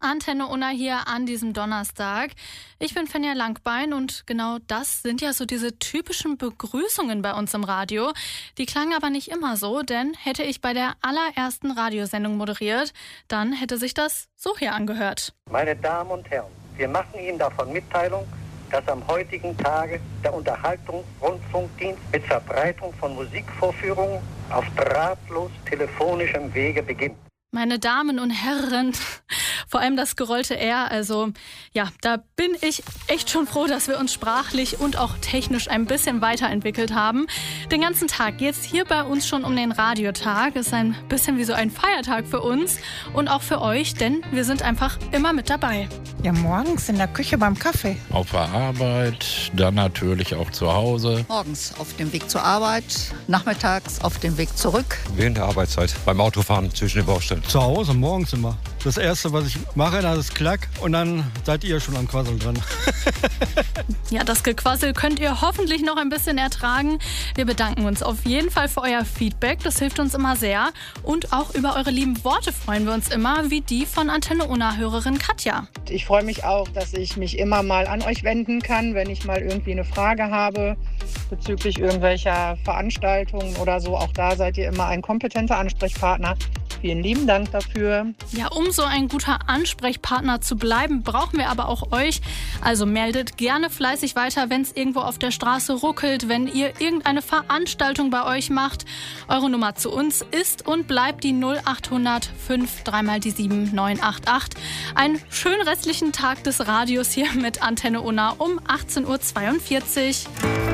Antenne Unna hier an diesem Donnerstag. Ich bin Fenja Langbein und genau das sind ja so diese typischen Begrüßungen bei uns im Radio. Die klangen aber nicht immer so, denn hätte ich bei der allerersten Radiosendung moderiert, dann hätte sich das so hier angehört. Meine Damen und Herren, wir machen Ihnen davon Mitteilung, dass am heutigen Tage der Unterhaltungsrundfunkdienst mit Verbreitung von Musikvorführungen auf drahtlos telefonischem Wege beginnt. Meine Damen und Herren, vor allem das gerollte R, also ja, da bin ich echt schon froh, dass wir uns sprachlich und auch technisch ein bisschen weiterentwickelt haben. Den ganzen Tag geht's hier bei uns schon um den Radiotag. Ist ein bisschen wie so ein Feiertag für uns und auch für euch, denn wir sind einfach immer mit dabei. Ja, morgens in der Küche beim Kaffee. Auf der Arbeit, dann natürlich auch zu Hause. Morgens auf dem Weg zur Arbeit, nachmittags auf dem Weg zurück. Während der Arbeitszeit, beim Autofahren zwischen den Baustellen. Zu Hause, morgens immer. Das Erste, was ich mache, das ist Klack und dann seid ihr schon am Quasseln dran. Ja, das Gequassel könnt ihr hoffentlich noch ein bisschen ertragen. Wir bedanken uns auf jeden Fall für euer Feedback, das hilft uns immer sehr. Und auch über eure lieben Worte freuen wir uns immer, wie die von Antenne Unna-Hörerin Katja. Ich freue mich auch, dass ich mich immer mal an euch wenden kann, wenn ich mal irgendwie eine Frage habe bezüglich irgendwelcher Veranstaltungen oder so. Auch da seid ihr immer ein kompetenter Ansprechpartner. Vielen lieben Dank dafür. Ja, um so ein guter Ansprechpartner zu bleiben, brauchen wir aber auch euch. Also meldet gerne fleißig weiter, wenn es irgendwo auf der Straße ruckelt, wenn ihr irgendeine Veranstaltung bei euch macht. Eure Nummer zu uns ist und bleibt die 0800 5 3 die 7 988. Einen schönen restlichen Tag des Radios hier mit Antenne Unna um 18.42 Uhr.